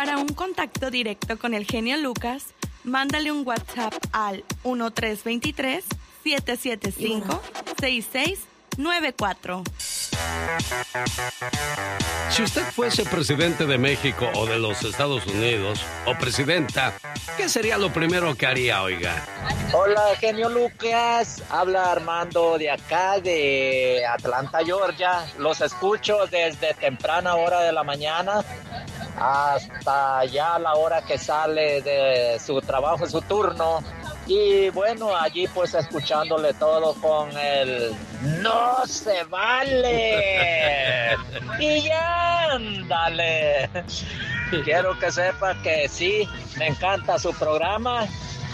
Para un contacto directo con el genio Lucas, mándale un WhatsApp al 1323-775-6694. Si usted fuese presidente de México o de los Estados Unidos, o presidenta, ¿qué sería lo primero que haría, oiga? Hola, genio Lucas. Habla Armando de acá, de Atlanta, Georgia. Los escucho desde temprana hora de la mañana hasta ya la hora que sale de su trabajo, su turno. Y bueno, allí pues escuchándole todo con el ¡no se vale! Y ya, ándale. Quiero que sepa que sí, me encanta su programa,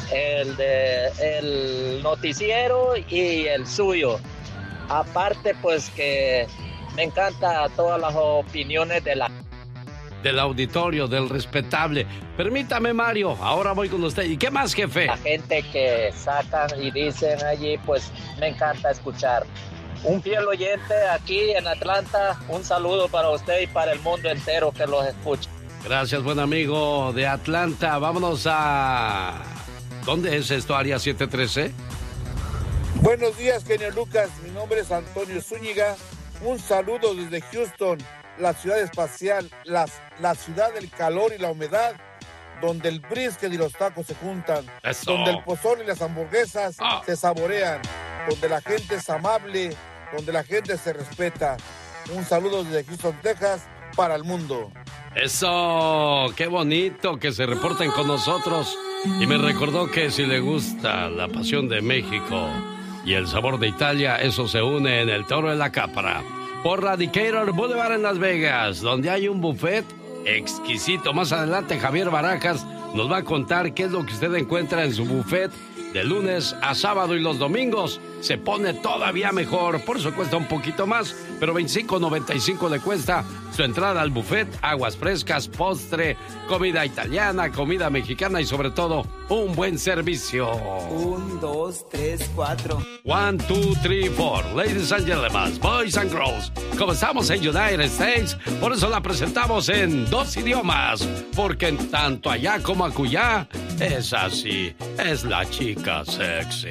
el noticiero y el suyo. Aparte pues que me encanta todas las opiniones del auditorio, del respetable. Permítame, Mario, ahora voy con usted. ¿Y qué más, jefe? La gente que sacan y dicen allí, pues me encanta escuchar. Un fiel oyente aquí en Atlanta, un saludo para usted y para el mundo entero que los escucha. Gracias, buen amigo de Atlanta. Vámonos a... ¿Dónde es esto, área 713? Buenos días, genio Lucas. Mi nombre es Antonio Zúñiga. Un saludo desde Houston, la ciudad espacial, la ciudad del calor y la humedad, donde el brisket y los tacos se juntan, Eso. donde el pozole y las hamburguesas se saborean, donde la gente es amable, donde la gente se respeta. Un saludo desde Houston, Texas, para el mundo. Eso, qué bonito que se reporten con nosotros. Y me recordó que si le gusta la pasión de México y el sabor de Italia, eso se une en el Toro de la Capra. Por Radicator Boulevard en Las Vegas, donde hay un buffet exquisito. Más adelante Javier Barajas nos va a contar qué es lo que usted encuentra en su buffet de lunes a sábado, y los domingos se pone todavía mejor. Por eso cuesta un poquito más, pero $25.95 le cuesta su entrada al buffet, aguas frescas, postre, comida italiana, comida mexicana y sobre todo un buen servicio. 1, 2, 3, 4. 1, 2, 3, 4. Ladies and gentlemen, boys and girls, como estamos en United States, por eso la presentamos en 2 idiomas, porque en tanto allá como acullá, es así, es la chica sexy.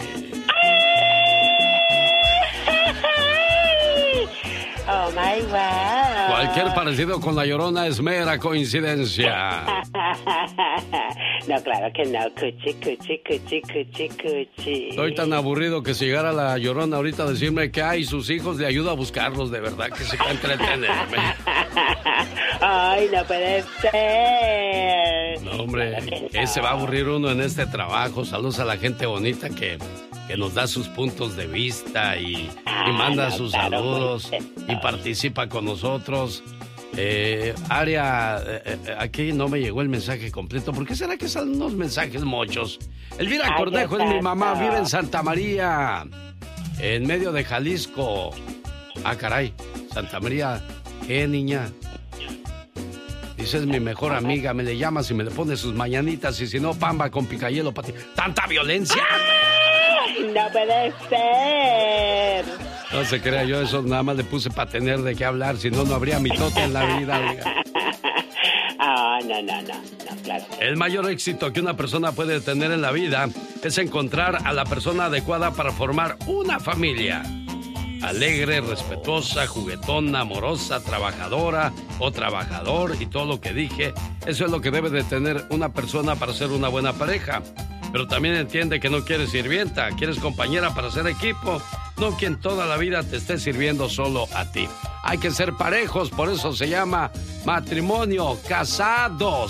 Oh my wow. Cualquier parecido con la Llorona es mera coincidencia. No, claro que no. Cuchi. Estoy tan aburrido que si llegara la Llorona ahorita a decirme que hay sus hijos, le ayudo a buscarlos, de verdad que se va a entretenerme. Ay, no puede ser. No, hombre, que se va a aburrir uno en este trabajo. Saludos a la gente bonita que nos da sus puntos de vista y manda sus saludos y participa con nosotros. Aquí no me llegó el mensaje completo. ¿Por qué será que salen unos mensajes mochos? Elvira Cornejo es mi mamá, vive en Santa María, en medio de Jalisco. Ah, caray, Santa María, ¿qué, niña? Dice, es mi mejor amiga, me le llamas y me le pones sus mañanitas, y si no, pamba con picayelo para ti. ¡Tanta violencia! No puede ser. No se crea, yo eso nada más le puse para tener de qué hablar, si no, no habría mitote en la vida. No, claro. El mayor éxito que una persona puede tener en la vida es encontrar a la persona adecuada para formar una familia. Alegre, respetuosa, juguetona, amorosa, trabajadora o trabajador, y todo lo que dije, eso es lo que debe de tener una persona para ser una buena pareja. Pero también entiende que no quieres sirvienta, quieres compañera para hacer equipo, no quien toda la vida te esté sirviendo solo a ti. Hay que ser parejos, por eso se llama matrimonio, casados.